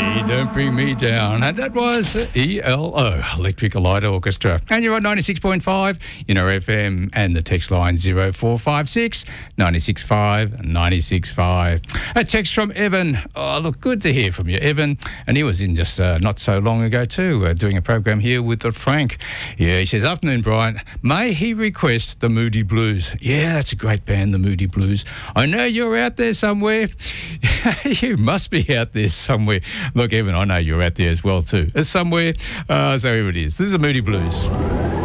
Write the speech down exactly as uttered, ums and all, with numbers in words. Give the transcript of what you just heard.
Hey, don't bring me down. And that was E L O, Electric Light Orchestra. And you're on ninety-six point five, you know, F M, and the text line zero four five six, nine six five, nine six five. A text from Evan. Oh, look, good to hear from you, Evan. And he was in just uh, not so long ago too, uh, doing a program here with the Frank. Yeah, he says, afternoon, Brian. May he request the Moody Blues? Yeah, that's a great band, the Moody Blues. I know you're out there somewhere. You must be out there somewhere. Look, Evan, I know you're out there as well too. Uh, somewhere. Uh, so here it is. This is the Moody Blues.